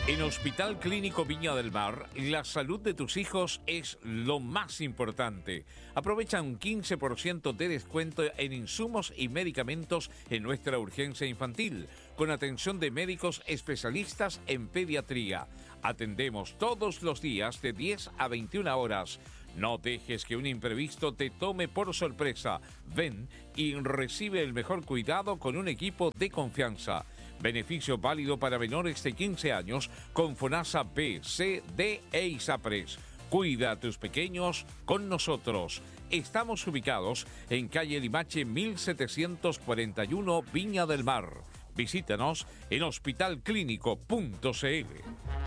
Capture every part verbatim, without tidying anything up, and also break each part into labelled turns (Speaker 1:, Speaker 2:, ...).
Speaker 1: En Hospital Clínico Viña del Mar, la salud de tus hijos es lo más importante. Aprovecha un quince por ciento de descuento en insumos y medicamentos en nuestra urgencia infantil, con atención de médicos especialistas en pediatría. Atendemos todos los días de diez a veintiuna horas. No dejes que un imprevisto te tome por sorpresa. Ven y recibe el mejor cuidado con un equipo de confianza. Beneficio válido para menores de quince años con FONASA B, C, D e ISAPRES. Cuida a tus pequeños con nosotros. Estamos ubicados en calle Limache mil setecientos cuarenta y uno, Viña del Mar. Visítanos en hospital clínico punto c l.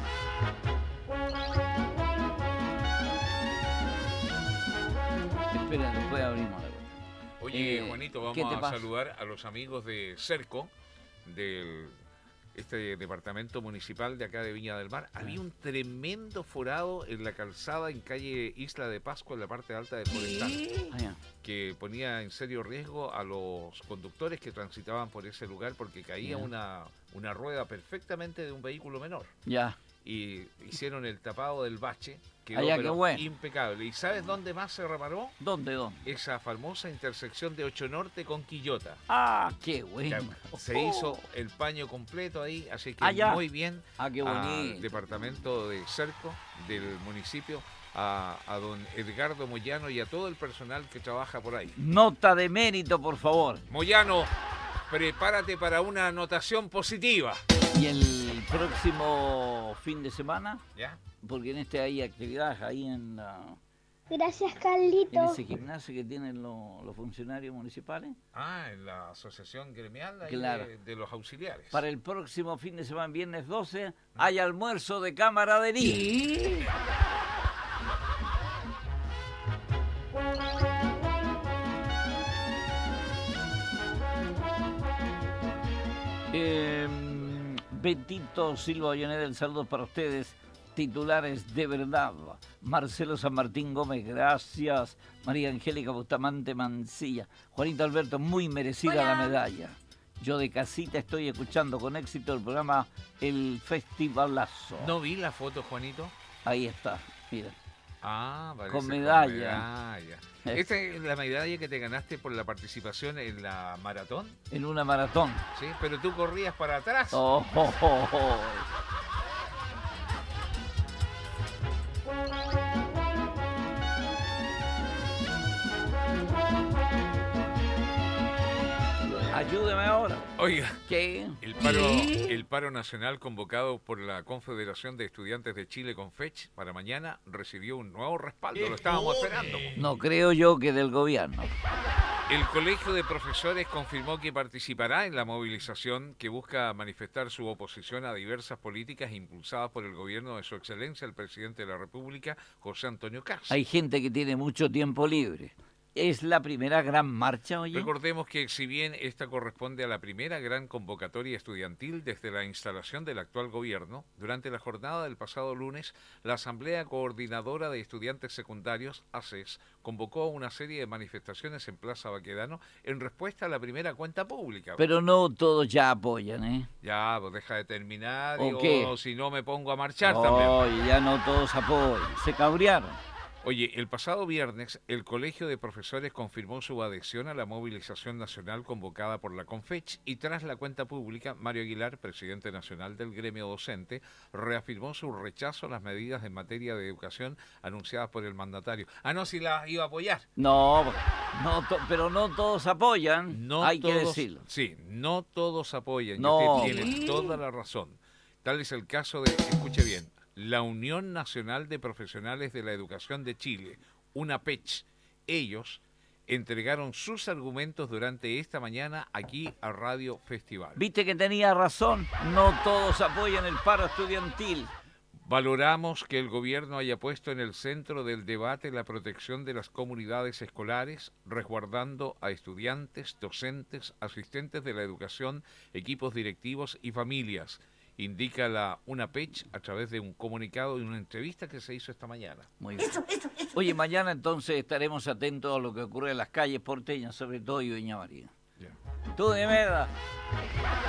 Speaker 2: Espera, después abrimos algo.
Speaker 1: Oye,
Speaker 2: Eh,
Speaker 1: Juanito,
Speaker 2: ¿qué te
Speaker 1: vamos a
Speaker 2: pasa?
Speaker 1: saludar a los amigos de Cerco, del este departamento municipal de acá de Viña del Mar. Había un tremendo forado en la calzada en calle Isla de Pascua, en la parte alta de Forestal,
Speaker 2: Ah, ya.
Speaker 1: que ponía en serio riesgo a los conductores que transitaban por ese lugar porque caía
Speaker 2: Ya.
Speaker 1: una, una rueda perfectamente de un vehículo menor.
Speaker 2: Ya.
Speaker 1: Y hicieron el tapado del bache, quedó
Speaker 2: Ah, ya, qué
Speaker 1: pero
Speaker 2: bueno.
Speaker 1: impecable. ¿Y sabes dónde más se reparó?
Speaker 2: ¿Dónde, dónde?
Speaker 1: Esa famosa intersección de ocho Norte con Quillota.
Speaker 2: Ah, qué bueno.
Speaker 1: Se hizo el paño completo ahí, así que
Speaker 2: Ah, ya.
Speaker 1: muy bien
Speaker 2: Ah, qué
Speaker 1: al
Speaker 2: bonito.
Speaker 1: departamento de Cerco del municipio, a, a don Edgardo Moyano y a todo el personal que trabaja por ahí.
Speaker 2: Nota de mérito, por favor.
Speaker 1: Moyano, prepárate para una anotación positiva.
Speaker 2: Y el próximo fin de semana,
Speaker 1: ¿Ya?
Speaker 2: porque en este hay actividades ahí en, la-
Speaker 3: Gracias,
Speaker 2: en
Speaker 3: Carlito.
Speaker 2: ese gimnasio que tienen lo- los funcionarios municipales.
Speaker 1: Ah, en la asociación gremial ahí
Speaker 2: Claro.
Speaker 1: de, de los auxiliares.
Speaker 2: Para el próximo fin de semana, viernes doce, hay almuerzo de camaradería. Eh, Betito Silva Ollaneda, el saludo para ustedes. Titulares de verdad. Marcelo San Martín Gómez, gracias. María Angélica Bustamante Mancilla. Juanito Alberto, muy merecida
Speaker 3: Hola.
Speaker 2: la medalla. Yo de casita estoy escuchando con éxito el programa El Festivalazo.
Speaker 1: ¿No vi la foto, Juanito?
Speaker 2: Ahí está, mira.
Speaker 1: Ah, parece
Speaker 2: Con medalla.
Speaker 1: medalla. ¿Esta es la medalla que te ganaste por la participación en la maratón?
Speaker 2: En una maratón.
Speaker 1: Sí, pero tú corrías para atrás.
Speaker 2: Oh, oh, oh, oh. Ayúdeme ahora.
Speaker 1: Oiga,
Speaker 2: ¿Qué?
Speaker 1: el paro, el paro nacional convocado por la Confederación de Estudiantes de Chile, CONFECH, para mañana recibió un nuevo respaldo. Lo estábamos esperando.
Speaker 2: No creo yo que del gobierno.
Speaker 1: El Colegio de Profesores confirmó que participará en la movilización que busca manifestar su oposición a diversas políticas impulsadas por el gobierno de Su Excelencia, el presidente de la República, José Antonio Kast.
Speaker 2: Hay gente que tiene mucho tiempo libre. Es la primera gran marcha, oye.
Speaker 1: Recordemos que si bien esta corresponde a la primera gran convocatoria estudiantil desde la instalación del actual gobierno, durante la jornada del pasado lunes, la Asamblea Coordinadora de Estudiantes Secundarios, A C E S, convocó una serie de manifestaciones en Plaza Baquedano en respuesta a la primera cuenta pública.
Speaker 2: Pero no todos ya apoyan, ¿eh?
Speaker 1: Ya, pues deja de terminar,
Speaker 2: ¿O
Speaker 1: digo,
Speaker 2: qué?
Speaker 1: o si no me pongo a marchar también.
Speaker 2: Oye, ya no todos apoyan. Se cabrearon.
Speaker 1: Oye, el pasado viernes, el Colegio de Profesores confirmó su adhesión a la movilización nacional convocada por la CONFECH y tras la cuenta pública, Mario Aguilar, presidente nacional del gremio docente, reafirmó su rechazo a las medidas en materia de educación anunciadas por el mandatario. Ah, no, si las iba a apoyar.
Speaker 2: No, no to- pero no todos apoyan.
Speaker 1: No
Speaker 2: Hay
Speaker 1: todos,
Speaker 2: que decirlo.
Speaker 1: Sí, no todos apoyan.
Speaker 2: No.
Speaker 1: Y usted tiene toda la razón. Tal es el caso de, escuche bien, la Unión Nacional de Profesionales de la Educación de Chile, UNAPECH. Ellos entregaron sus argumentos durante esta mañana aquí a Radio Festival.
Speaker 2: Viste que tenía razón. No todos apoyan el paro estudiantil.
Speaker 1: Valoramos que el gobierno haya puesto en el centro del debate la protección de las comunidades escolares, resguardando a estudiantes, docentes, asistentes de la educación, equipos directivos y familias, indica la UNAPECH a través de un comunicado y una entrevista que se hizo esta mañana.
Speaker 2: Muy bien. Oye, mañana entonces estaremos atentos a lo que ocurre en las calles porteñas, sobre todo y Viña María.
Speaker 1: Ya.
Speaker 2: Tú, de verdad.